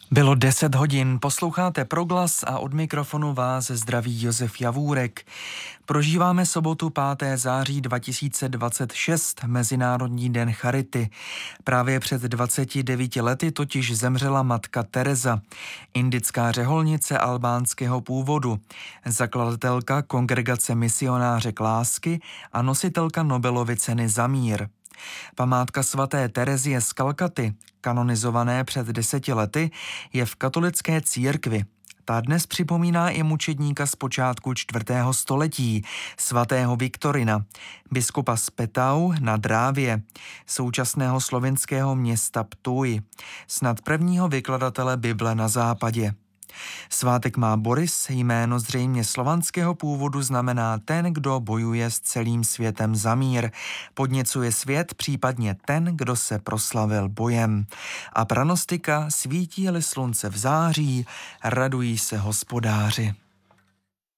Bylo 10 hodin, posloucháte Proglas a od mikrofonu vás zdraví Josef Javůrek. Prožíváme sobotu 5. září 2026, Mezinárodní den charity. Právě před 29 lety totiž zemřela matka Teresa, indická řeholnice albánského původu, zakladatelka Kongregace misionářek lásky a nositelka Nobelovy ceny za mír. Památka svaté Terezie z Kalkaty, kanonizované před 10 lety, je v katolické církvi. Ta dnes připomíná i mučedníka z počátku 4. století, svatého Viktorina, biskupa z Petau na Drávě, současného slovinského města Ptuj, snad prvního vykladatele Bible na západě. Svátek má Boris, jméno zřejmě slovanského původu znamená ten, kdo bojuje s celým světem za mír. Podněcuje svět, případně ten, kdo se proslavil bojem. A pranostika: svítí-li slunce v září, radují se hospodáři.